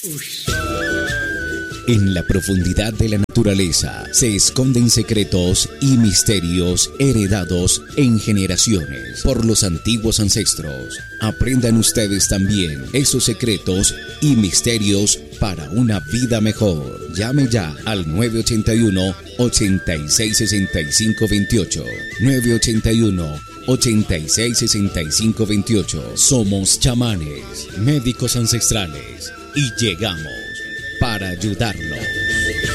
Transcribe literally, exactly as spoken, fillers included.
En la profundidad de la naturaleza se esconden secretos y misterios heredados en generaciones por los antiguos ancestros. Aprendan ustedes también esos secretos y misterios para una vida mejor. Llame ya al nueve ochenta y uno, ochenta y seis, sesenta y cinco veintiocho. nueve ochenta y uno, ochenta y seis, sesenta y cinco veintiocho. Somos chamanes, médicos ancestrales y llegamos para ayudarlos.